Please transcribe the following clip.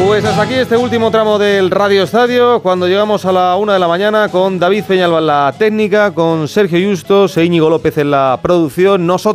Pues hasta aquí este último tramo del Radio Estadio, cuando llegamos a la 1 de la mañana con David Peñalba en la técnica, con Sergio Justos e Íñigo López en la producción. Nosotros